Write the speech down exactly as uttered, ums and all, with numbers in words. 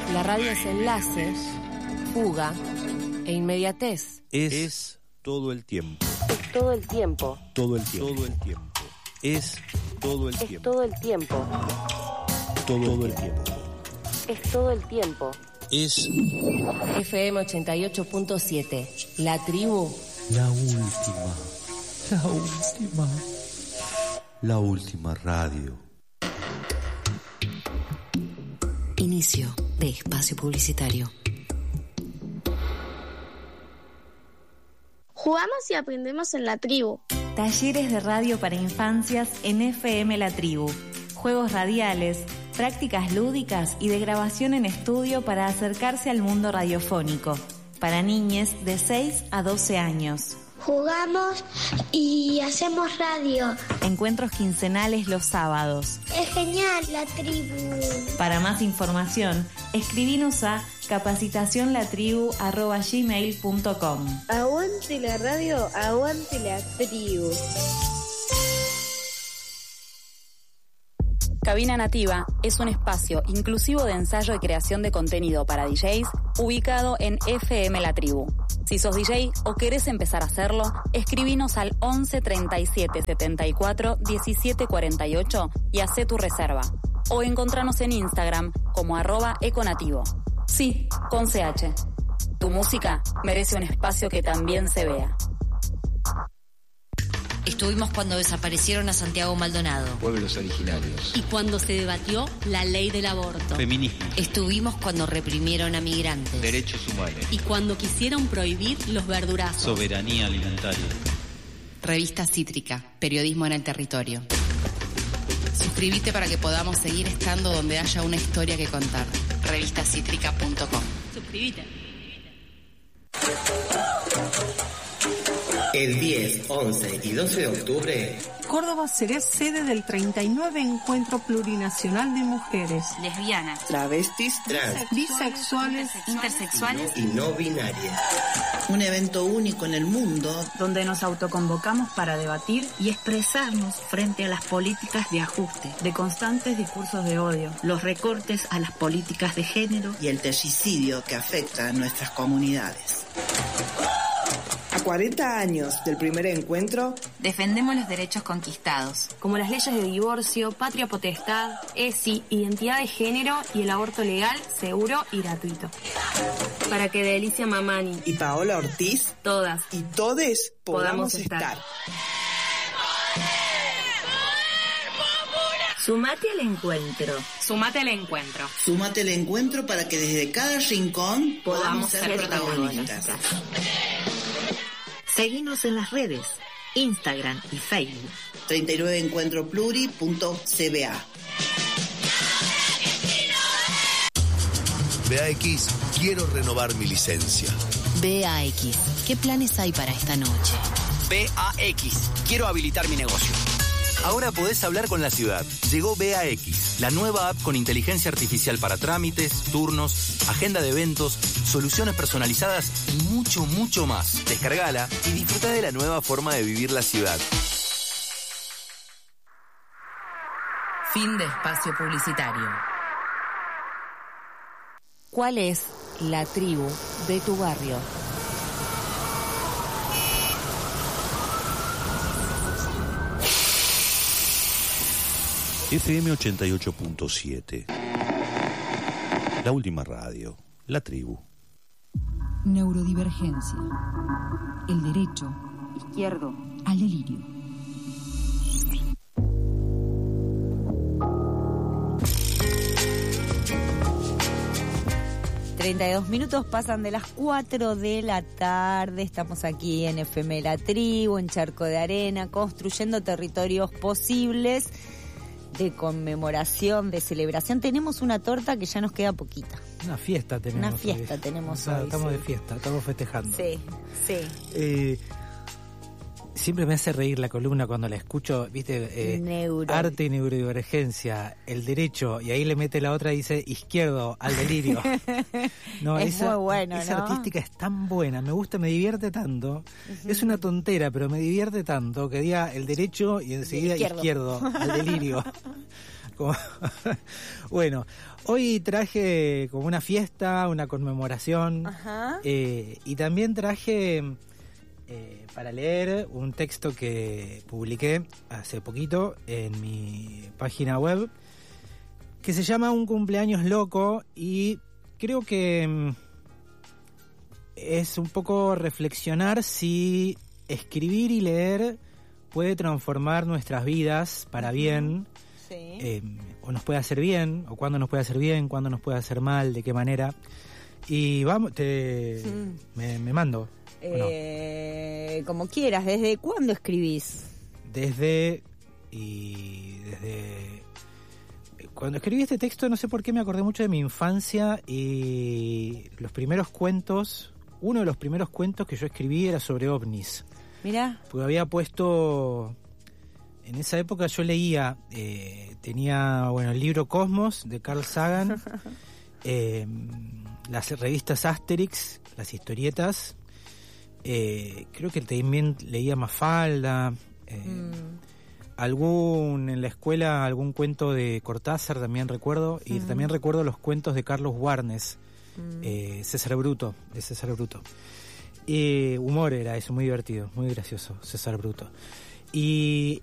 La radio es enlace, fuga e inmediatez. Es, es todo el tiempo. Es todo el tiempo. Todo el tiempo. Todo el tiempo. Es todo el es tiempo. todo el tiempo. Todo el tiempo. Es todo el tiempo. Es F M ochenta y ocho punto siete. La tribu. La última. La última. La última radio. Inicio de espacio publicitario. Jugamos y aprendemos en la tribu. Talleres de radio para infancias en F M La Tribu. Juegos radiales, prácticas lúdicas y de grabación en estudio para acercarse al mundo radiofónico. Para niñes de seis a doce años. Jugamos y hacemos radio. Encuentros quincenales los sábados. Es genial la tribu. Para más información, escribinos a capacitacionlatribu arroba gmail punto com. Aguante la radio, aguante la tribu. Cabina Nativa es un espacio inclusivo de ensayo y creación de contenido para D Js ubicado en F M La Tribu. Si sos D J o querés empezar a hacerlo, escribinos al once treinta y siete setenta y cuatro diecisiete cuarenta y ocho y hacé tu reserva. O encontranos en Instagram como arroba econativo. Sí, con C H. Tu música merece un espacio que también se vea. Estuvimos cuando desaparecieron a Santiago Maldonado. Pueblos originarios. Y cuando se debatió la ley del aborto. Feminismo. Estuvimos cuando reprimieron a migrantes. Derechos humanos. Y cuando quisieron prohibir los verdurazos. Soberanía alimentaria. Revista Cítrica, periodismo en el territorio. Suscríbete para que podamos seguir estando donde haya una historia que contar. revista cítrica punto com. Suscríbete. El diez, once y doce de octubre, Córdoba será sede del treinta y nueve Encuentro Plurinacional de Mujeres, lesbianas, travestis, trans, bisexuales, intersexuales y no binarias. Un evento único en el mundo donde nos autoconvocamos para debatir y expresarnos frente a las políticas de ajuste, de constantes discursos de odio, los recortes a las políticas de género y el terricidio que afecta a nuestras comunidades. A cuarenta años del primer encuentro, defendemos los derechos conquistados, como las leyes de divorcio, patria potestad, E S I, identidad de género y el aborto legal, seguro y gratuito. Para que Delicia Mamani y Paola Ortiz, todas y todes podamos, podamos estar. estar. Sumate al encuentro. Sumate al encuentro. Sumate al encuentro para que desde cada rincón podamos, podamos ser, ser protagonistas. Seguinos en las redes, Instagram y Facebook. treinta y nueve encuentro pluri punto c b a. B A X, quiero renovar mi licencia. B A X, ¿qué planes hay para esta noche? B A X, quiero habilitar mi negocio. Ahora podés hablar con la ciudad. Llegó B A X, la nueva app con inteligencia artificial para trámites, turnos, agenda de eventos, soluciones personalizadas y mucho, mucho más. Descargala y disfruta de la nueva forma de vivir la ciudad. Fin de espacio publicitario. ¿Cuál es la tribu de tu barrio? F M ochenta y ocho punto siete. La última radio. La tribu. Neurodivergencia. El derecho izquierdo al delirio. treinta y dos minutos pasan de las cuatro de la tarde. Estamos aquí en F M La Tribu, en Charco de Arena, construyendo territorios posibles de conmemoración, de celebración. Tenemos una torta que ya nos queda poquita. Una fiesta tenemos. Una fiesta hoy. tenemos o sea, hoy. Estamos sí. de fiesta, estamos festejando. Sí, sí. Eh, siempre me hace reír la columna cuando la escucho, viste, eh, Neuro. arte y neurodivergencia, el derecho, y ahí le mete la otra y dice izquierdo al delirio. No, es esa, muy bueno, esa ¿no? artística es tan buena, me gusta, me divierte tanto. Uh-huh. Es una tontera, pero me divierte tanto que diga el derecho y enseguida izquierdo, izquierdo al delirio. Como bueno, hoy traje como una fiesta, una conmemoración. Ajá. Eh, y también traje eh, para leer un texto que publiqué hace poquito en mi página web, que se llama Un cumpleaños loco, y creo que mm, es un poco reflexionar si escribir y leer puede transformar nuestras vidas para bien, sí. eh, o nos puede hacer bien, o cuándo nos puede hacer bien, cuándo nos puede hacer mal, de qué manera. Y vamos, te sí. me, me mando. Eh, no? Como quieras. ¿Desde cuándo escribís? Desde y desde cuando escribí este texto, no sé por qué me acordé mucho de mi infancia y los primeros cuentos. Uno de los primeros cuentos que yo escribí era sobre ovnis. Mirá. Porque había puesto... En esa época yo leía, eh, tenía, bueno, el libro Cosmos de Carl Sagan, eh, las revistas Asterix, las historietas, eh, creo que también leía Mafalda, eh, mm. algún, en la escuela, algún cuento de Cortázar también recuerdo, y mm. también recuerdo los cuentos de Carlos Warnes, mm. eh, César Bruto, de César Bruto. Eh, humor era eso, muy divertido, muy gracioso, César Bruto. Y